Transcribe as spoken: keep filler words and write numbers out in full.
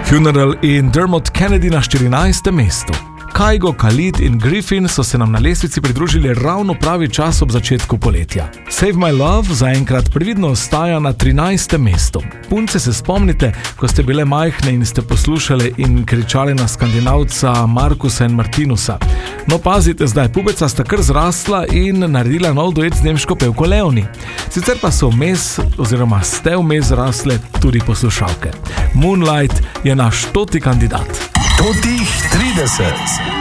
Funeral in Dermot Kennedy na štirinajstem mestu. Kygo, Khalid in Griffin so se nam na lestvici pridružili ravno pravi čas ob začetku poletja. Save My Love zaenkrat previdno ostaja na trinajstem mestu. Punce, se spomnite, ko ste bile majhne in ste poslušale in kričali na skandinavca Markusa in Martinusa. No, pazite, zdaj pubeca sta kar zrasla in naredila nov duet z nemško pevko Leonie. Sicer pa so vmes, oziroma ste vmes zrasle tudi poslušalke. Moonlight je naš stoti kandidat. Totih trideset.